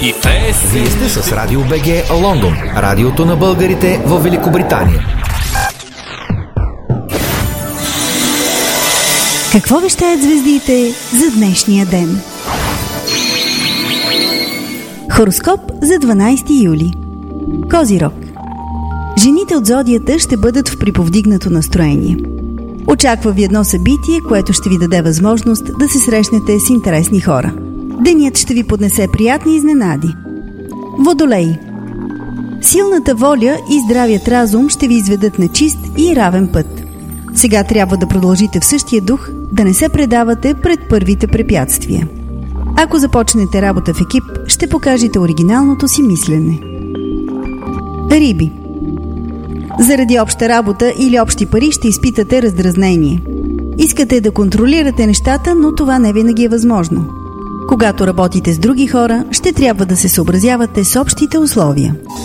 и ЕС. Вие сте с Радио БГ Лондон, радиото на българите в Великобритания. Какво вещаят звездите за днешния ден? Хороскоп за 12 юли. Козирог. Жените от зодията ще бъдат в приповдигнато настроение. Очаква ви едно събитие, което ще ви даде възможност да се срещнете с интересни хора. Денят ще ви поднесе приятни изненади. Водолей. Силната воля и здравият разум ще ви изведат на чист и равен път. Сега трябва да продължите в същия дух, да не се предавате пред първите препятствия. Ако започнете работа в екип, ще покажете оригиналното си мислене. Риби. Заради обща работа или общи пари ще изпитате раздразнение. Искате да контролирате нещата, но това не винаги е възможно. Когато работите с други хора, ще трябва да се съобразявате с общите условия.